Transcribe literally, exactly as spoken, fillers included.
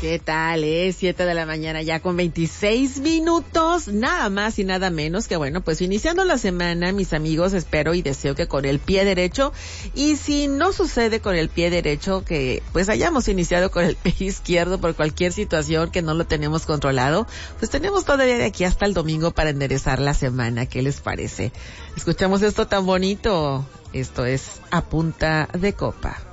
¿Qué tal? Es siete de la mañana ya con veintiséis minutos, nada más y nada menos que bueno, pues iniciando la semana, mis amigos, espero y deseo que con el pie derecho, y si no sucede con el pie derecho, que pues hayamos iniciado con el pie izquierdo por cualquier situación que no lo tenemos controlado, pues tenemos todavía de aquí hasta el domingo para enderezar la semana. ¿Qué les parece? Escuchamos esto tan bonito. Esto es A Punta de Copa.